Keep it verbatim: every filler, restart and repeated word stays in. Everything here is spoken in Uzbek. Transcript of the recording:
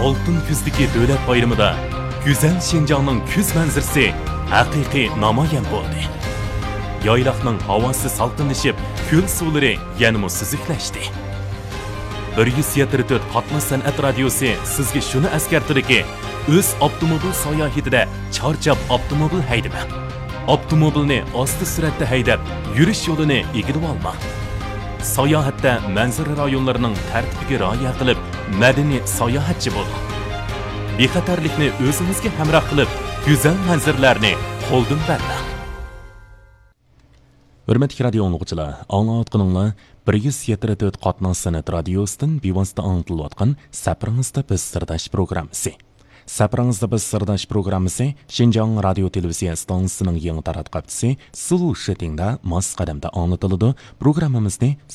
Oltin kuzdagi davlat bayramida go'zal Shinjongning kuz manzarasi haqiqiy namoyon bo'ldi. Yayloqning havosi salqinlashib, ko'l suvlari yanada suziklashdi. bir yuz yetmish to'rt qatnoq san'at radiosi sizga shuni eskartirdiki, o'z avtomobil sayohatida charchab avtomobil haydama. Avtomobilni osti suratda haydab, yurish yo'lini egilib olma. Sayohatda manzara rayonlarining tartibiga rioya qilib, madaniy sayohatchi bo'ling. Bexatarlikni o'zingizga hamroh qilib, go'zal manzaralarni qo'ldan bermang. Hurmatli radio o'quvchilar, anglayotganinglar bir yuz yetmish to'rt qatnoq san'at radiosidan bevosita anglatilayotgan Safaringizda biz sirdosh programmasi. Safaringizda biz sirdosh programmasi Shinjong radio televiziya stansiyasining yangi taratquchisi Sulu Shitingda mos qadamda anglatiladi. Programmamizni